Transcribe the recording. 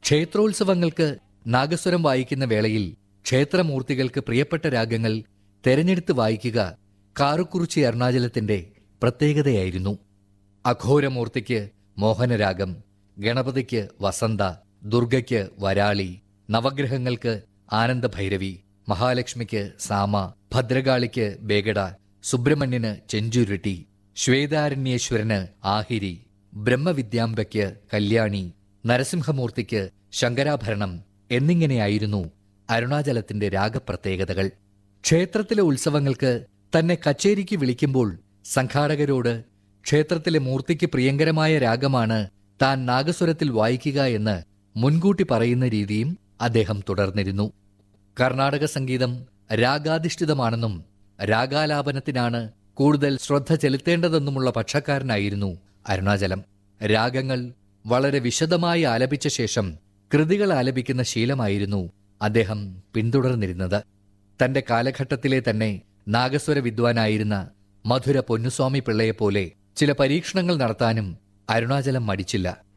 ക്ഷേത്രോത്സവങ്ങൾക്ക് നാഗസ്വരം വായിക്കുന്ന വേളയിൽ ക്ഷേത്രമൂർത്തികൾക്ക് പ്രിയപ്പെട്ട രാഗങ്ങൾ തെരഞ്ഞെടുത്ത് വായിക്കുക കാറുക്കുറിച്ചി അരുണാചലത്തിന്റെ പ്രത്യേകതയായിരുന്നു. അഘോരമൂർത്തിക്ക് മോഹനരാഗം, ഗണപതിക്ക് വസന്ത, ദുർഗയ്ക്ക് വരാളി, നവഗ്രഹങ്ങൾക്ക് ആനന്ദഭൈരവി, മഹാലക്ഷ്മിക്ക് സാമ, ഭദ്രകാളിക്ക് ബേഗഡ, സുബ്രഹ്മണ്യന് ചെഞ്ചുരുട്ടി, ശ്വേതാരണ്യേശ്വരന് ആഹിരി, ബ്രഹ്മവിദ്യാംബയ്ക്ക് കല്യാണി, നരസിംഹമൂർത്തിക്ക് ശങ്കരാഭരണം എന്നിങ്ങനെയായിരുന്നു അരുണാചലത്തിന്റെ രാഗപ്രത്യേകതകൾ. ക്ഷേത്രത്തിലെ ഉത്സവങ്ങൾക്ക് തന്നെ കച്ചേരിക്ക് വിളിക്കുമ്പോൾ സംഘാടകരോട് ക്ഷേത്രത്തിലെ മൂർത്തിക്ക് പ്രിയങ്കരമായ രാഗമാണ് താൻ നാഗസ്വരത്തിൽ വായിക്കുക എന്ന് മുൻകൂട്ടി പറയുന്ന രീതിയും അദ്ദേഹം തുടർന്നിരുന്നു. കർണാടക സംഗീതം രാഗാധിഷ്ഠിതമാണെന്നും രാഗാലാപനത്തിനാണ് കൂടുതൽ ശ്രദ്ധ ചെലുത്തേണ്ടതെന്നുമുള്ള പക്ഷക്കാരനായിരുന്നു അരുണാചലം. രാഗങ്ങൾ വളരെ വിശദമായി ആലപിച്ച ശേഷം കൃതികൾ ആലപിക്കുന്ന ശീലമായിരുന്നു അദ്ദേഹം പിന്തുടർന്നിരുന്നത്. തന്റെ കാലഘട്ടത്തിലെ തന്നെ നാഗസ്വര വിദ്വാനായിരുന്ന മധുര പൊന്നുസ്വാമി പിള്ളയെപ്പോലെ ചില പരീക്ഷണങ്ങൾ നടത്താനും അരുണാചലം മടിച്ചില്ല.